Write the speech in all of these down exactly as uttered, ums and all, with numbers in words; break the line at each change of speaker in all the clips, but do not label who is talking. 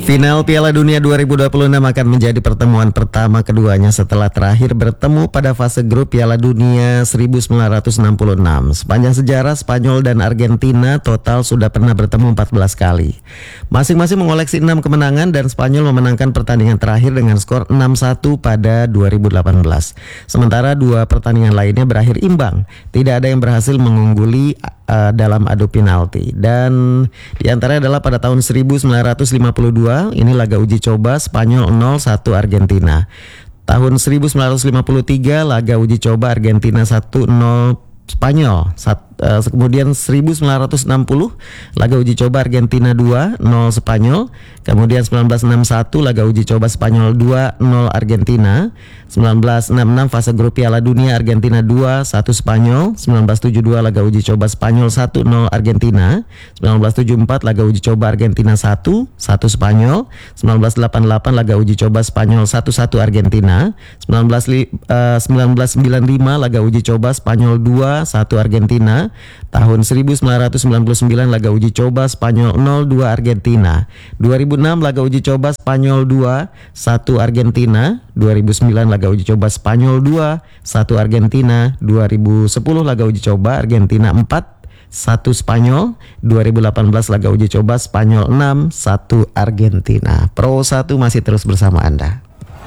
Final Piala Dunia dua ribu dua puluh enam akan menjadi pertemuan pertama keduanya setelah terakhir bertemu pada fase grup Piala Dunia seribu sembilan ratus enam puluh enam. Sepanjang sejarah, Spanyol dan Argentina total sudah pernah bertemu empat belas kali. Masing-masing mengoleksi enam kemenangan dan Spanyol memenangkan pertandingan terakhir dengan skor enam satu pada dua ribu delapan belas. Sementara dua pertandingan lainnya berakhir imbang. Tidak ada yang berhasil mengungguli uh, dalam adu penalti. Dan diantaranya adalah pada tahun seribu sembilan ratus lima puluh dua, ini laga uji coba Spanyol nol satu Argentina. Tahun seribu sembilan ratus lima puluh tiga laga uji coba Argentina satu nol Spanyol. Sat, uh, kemudian seribu sembilan ratus enam puluh laga uji coba Argentina dua nol Spanyol. Kemudian seribu sembilan ratus enam puluh satu laga uji coba Spanyol dua nol Argentina. seribu sembilan ratus enam puluh enam fase grup Piala Dunia Argentina dua satu Spanyol. seribu sembilan ratus tujuh puluh dua laga uji coba Spanyol satu nol Argentina. seribu sembilan ratus tujuh puluh empat laga uji coba Argentina satu satu Spanyol. seribu sembilan ratus delapan puluh delapan laga uji coba Spanyol satu satu Argentina. seribu sembilan ratus sembilan puluh lima laga uji coba Spanyol dua satu Argentina. Tahun seribu sembilan ratus sembilan puluh sembilan laga uji coba Spanyol nol dua Argentina. dua ribu enam laga uji coba Spanyol dua satu Argentina. dua ribu sembilan laga uji coba Spanyol dua satu Argentina. dua ribu sepuluh laga uji coba Argentina empat satu Spanyol. dua ribu delapan belas laga uji coba Spanyol enam satu Argentina. Pro satu masih terus bersama Anda.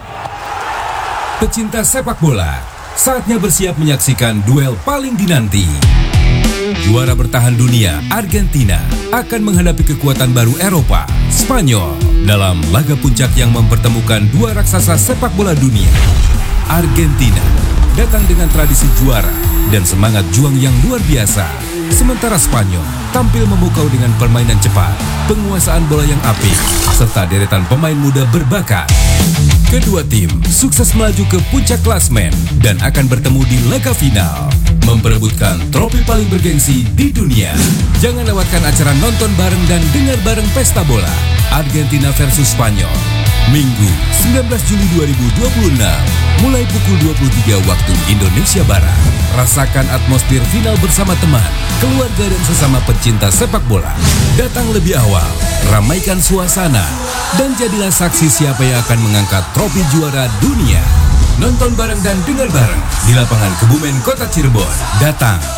Pecinta sepak bola, saatnya bersiap menyaksikan duel paling dinanti. Juara bertahan dunia Argentina akan menghadapi kekuatan baru Eropa, Spanyol, dalam laga puncak yang mempertemukan dua raksasa sepak bola dunia. Argentina datang dengan tradisi juara dan semangat juang yang luar biasa. Sementara Spanyol tampil memukau dengan permainan cepat, penguasaan bola yang apik, serta deretan pemain muda berbakat. Kedua tim sukses melaju ke puncak klasmen dan akan bertemu di laga final, memperebutkan trofi paling bergengsi di dunia. Jangan lewatkan acara nonton bareng dan dengar bareng pesta bola Argentina versus Spanyol, Minggu sembilan belas Juli dua ribu dua puluh enam, mulai pukul dua puluh tiga waktu Indonesia Barat. Rasakan atmosfer final bersama teman, keluarga dan sesama pecinta sepak bola. Datang lebih awal, ramaikan suasana, dan jadilah saksi siapa yang akan mengangkat trofi juara dunia. Nonton bareng dan dengar bareng di lapangan Kebumen, Kota Cirebon. Datang